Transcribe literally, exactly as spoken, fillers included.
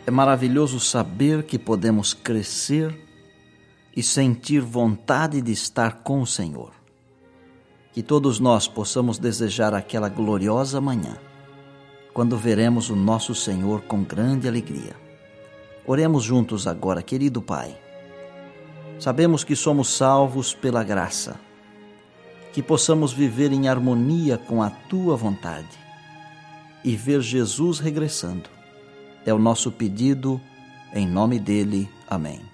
É maravilhoso saber que podemos crescer e sentir vontade de estar com o Senhor. Que todos nós possamos desejar aquela gloriosa manhã, quando veremos o nosso Senhor com grande alegria. Oremos juntos agora, querido Pai. Sabemos que somos salvos pela graça, que possamos viver em harmonia com a Tua vontade e ver Jesus regressando. É o nosso pedido, em nome dele. Amém.